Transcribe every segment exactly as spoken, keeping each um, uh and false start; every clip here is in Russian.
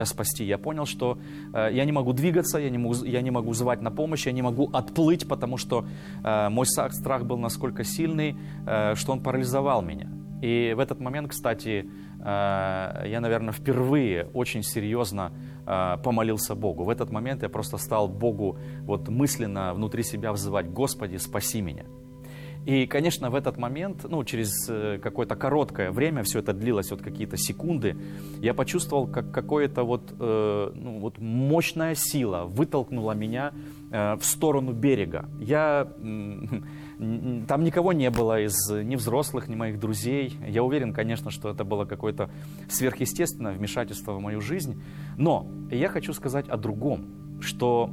спасти. Я понял, что э, я не могу двигаться, я не могу, я не могу звать на помощь, я не могу отплыть, потому что э, мой страх был насколько сильный, э, что он парализовал меня. И в этот момент, кстати, э, я, наверное, впервые очень серьезно э, помолился Богу. В этот момент я просто стал Богу вот мысленно внутри себя взывать: «Господи, спаси меня». И, конечно, в этот момент, ну, через какое-то короткое время, все это длилось вот какие-то секунды, я почувствовал, как какая-то вот, э, ну, вот мощная сила вытолкнула меня э, в сторону берега. Я, э, там никого не было из ни взрослых, ни моих друзей. Я уверен, конечно, что это было какое-то сверхъестественное вмешательство в мою жизнь. Но я хочу сказать о другом, что...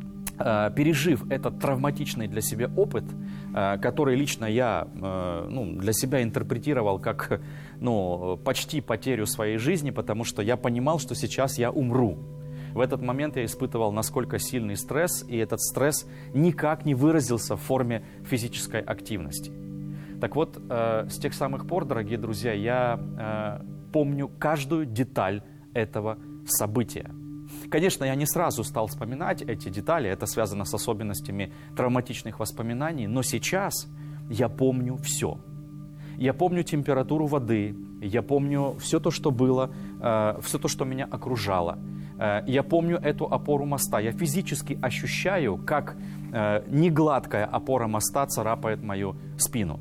пережив этот травматичный для себя опыт, который лично я ну, для себя интерпретировал как ну, почти потерю своей жизни, потому что я понимал, что сейчас я умру. В этот момент я испытывал насколько сильный стресс, и этот стресс никак не выразился в форме физической активности. Так вот, с тех самых пор, дорогие друзья, я помню каждую деталь этого события. Конечно, я не сразу стал вспоминать эти детали, это связано с особенностями травматичных воспоминаний, но сейчас я помню все. Я помню температуру воды, я помню все то, что было, э, все то, что меня окружало. Э, я помню эту опору моста, я физически ощущаю, как э, негладкая опора моста царапает мою спину.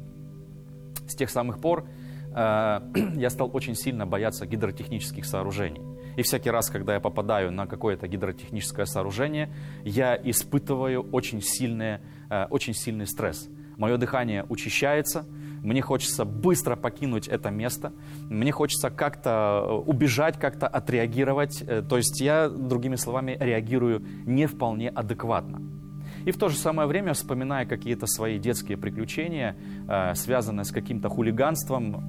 С тех самых пор э, я стал очень сильно бояться гидротехнических сооружений. И всякий раз, когда я попадаю на какое-то гидротехническое сооружение, я испытываю очень, сильный, очень сильный стресс. Мое дыхание учащается, мне хочется быстро покинуть это место, мне хочется как-то убежать, как-то отреагировать. То есть я, другими словами, реагирую не вполне адекватно. И в то же самое время, вспоминая какие-то свои детские приключения, э, связанные с каким-то хулиганством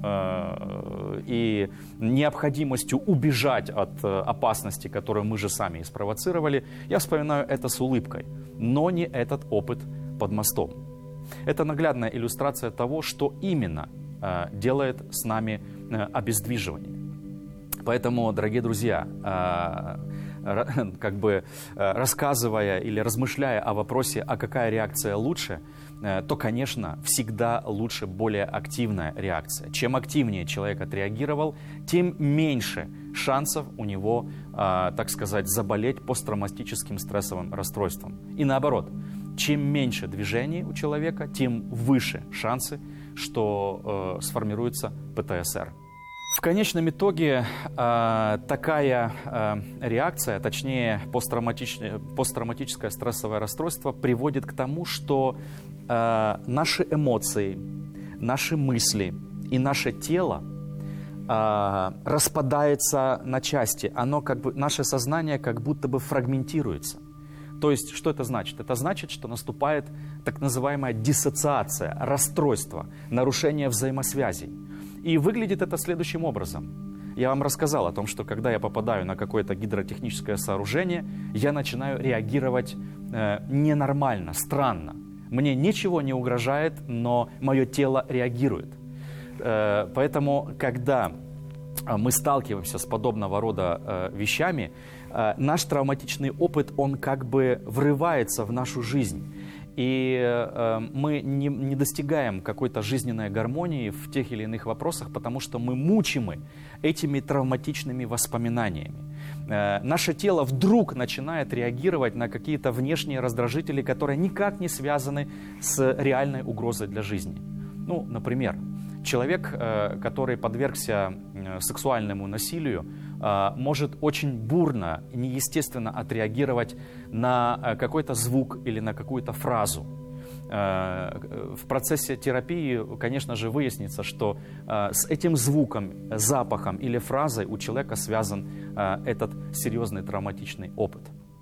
э, и необходимостью убежать от э, опасности, которую мы же сами и спровоцировали, я вспоминаю это с улыбкой, но не этот опыт под мостом. Это наглядная иллюстрация того, что именно э, делает с нами э, обездвиживание. Поэтому, дорогие друзья, э, как бы рассказывая или размышляя о вопросе, а какая реакция лучше, то, конечно, всегда лучше более активная реакция. Чем активнее человек отреагировал, тем меньше шансов у него, так сказать, заболеть посттравматическим стрессовым расстройством. И наоборот, чем меньше движений у человека, тем выше шансы, что сформируется пэ тэ эс эр. В конечном итоге э, такая э, реакция, точнее посттравматическое, посттравматическое стрессовое расстройство приводит к тому, что э, наши эмоции, наши мысли и наше тело э, распадается на части. Оно как бы, наше сознание как будто бы фрагментируется. То есть, что это значит? Это значит, что наступает так называемая диссоциация, расстройство, нарушение взаимосвязей. И выглядит это следующим образом. Я вам рассказал о том, что когда я попадаю на какое-то гидротехническое сооружение, я начинаю реагировать э, ненормально, странно. Мне ничего не угрожает, но мое тело реагирует. Э, поэтому, когда мы сталкиваемся с подобного рода э, вещами, э, наш травматичный опыт, он как бы врывается в нашу жизнь. И э, мы не, не достигаем какой-то жизненной гармонии в тех или иных вопросах, потому что мы мучимы этими травматичными воспоминаниями. Э, наше тело вдруг начинает реагировать на какие-то внешние раздражители, которые никак не связаны с реальной угрозой для жизни. Ну, например, человек, э, который подвергся э, сексуальному насилию, может очень бурно и неестественно отреагировать на какой-то звук или на какую-то фразу. В процессе терапии, конечно же, выяснится, что с этим звуком, запахом или фразой у человека связан этот серьезный травматичный опыт.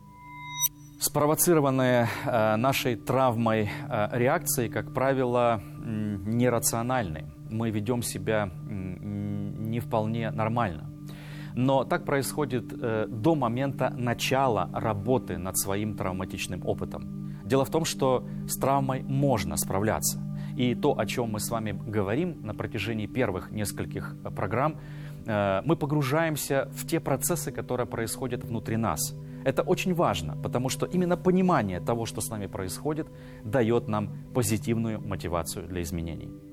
Спровоцированные нашей травмой реакции, как правило, нерациональны. Мы ведем себя не вполне нормально. Но так происходит э, до момента начала работы над своим травматичным опытом. Дело в том, что с травмой можно справляться. И то, о чем мы с вами говорим на протяжении первых нескольких программ, э, мы погружаемся в те процессы, которые происходят внутри нас. Это очень важно, потому что именно понимание того, что с нами происходит, дает нам позитивную мотивацию для изменений.